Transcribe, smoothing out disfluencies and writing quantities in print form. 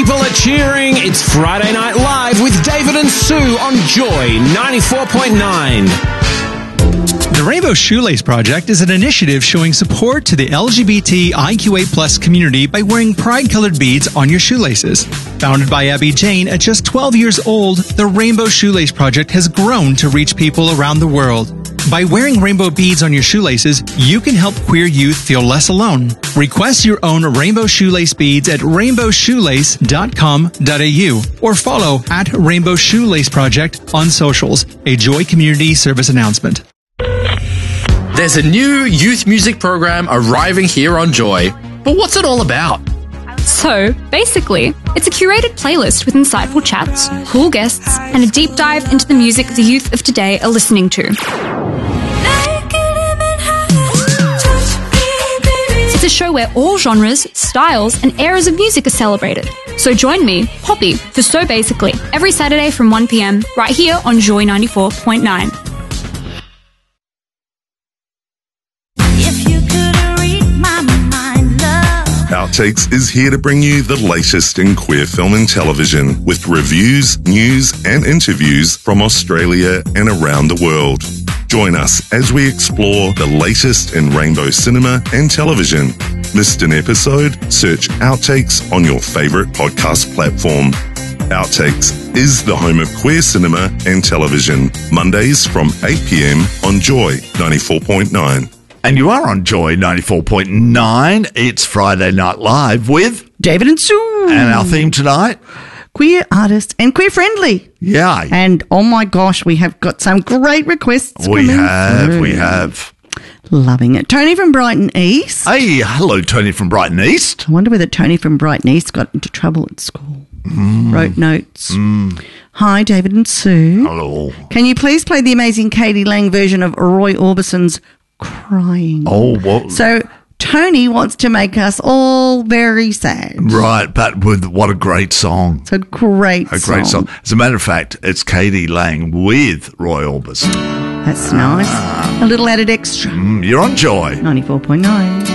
People are cheering. It's Friday Night Live with David and Sue on Joy 94.9. The Rainbow Shoelace Project is an initiative showing support to the LGBTIQA+ community by wearing pride-colored beads on your shoelaces. Founded by Abby Jane at just 12 years old, the Rainbow Shoelace Project has grown to reach people around the world. By wearing rainbow beads on your shoelaces, you can help queer youth feel less alone. Request your own rainbow shoelace beads at rainbowshoelace.com.au or follow at Rainbow Shoelace Project on socials. A Joy Community Service announcement. There's a new youth music program arriving here on Joy. But what's it all about? So, basically, it's a curated playlist with insightful chats, cool guests, and a deep dive into the music the youth of today are listening to. It's a show where all genres, styles, and eras of music are celebrated. So join me, Poppy, for So Basically, every Saturday from 1 p.m, right here on Joy 94.9. Outtakes is here to bring you the latest in queer film and television with reviews, news and interviews from Australia and around the world. Join us as we explore the latest in rainbow cinema and television. Missed an episode? Search Outtakes on your favourite podcast platform. Outtakes is the home of queer cinema and television. Mondays from 8 p.m. on Joy 94.9. And you are on Joy 94.9. It's Friday Night Live with David and Sue. And our theme tonight? Queer artist and queer friendly. Yeah. And oh my gosh, we have got some great requests. We have. Loving it. Tony from Brighton East. Hey, hello, Tony from Brighton East. I wonder whether Tony from Brighton East got into trouble at school. Wrote notes. Hi, David and Sue. Hello. Can you please play the amazing Katie Lang version of Roy Orbison's Crying? Oh, what? So Tony wants to make us all very sad. Right, but with what a great song. It's a great song. As a matter of fact, it's Katie Lang with Roy Orbison. That's nice. A little added extra. You're on Joy 94.9.